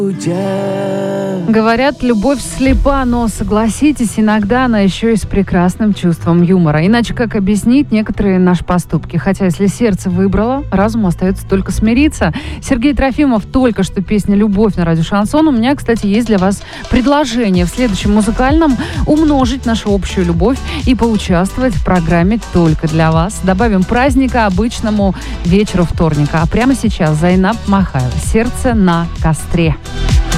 Говорят, любовь слепа, но согласитесь, иногда она еще и с прекрасным чувством юмора. Иначе как объяснить некоторые наши поступки? Хотя если сердце выбрало, разуму остается только смириться. Сергей Трофимов, только что песня «Любовь» на радио «Шансон». У меня, кстати, есть для вас предложение в следующем музыкальном умножить нашу общую любовь и поучаствовать в программе только для вас. Добавим праздника обычному вечеру вторника. А прямо сейчас Зайнаб Махаева «Сердце на костре».